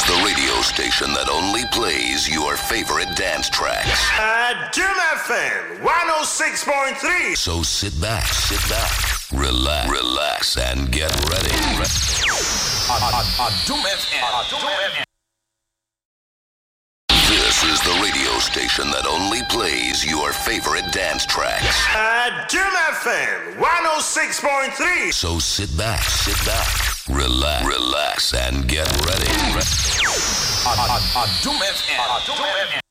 the radio station that only plays your favorite dance tracks. Doom FM 106.3. So sit back, relax, and get ready. Doom FM. This is the radio station that only plays your favorite dance tracks. Doom FM 106.3. So sit back, relax, and get ready. Doom FM.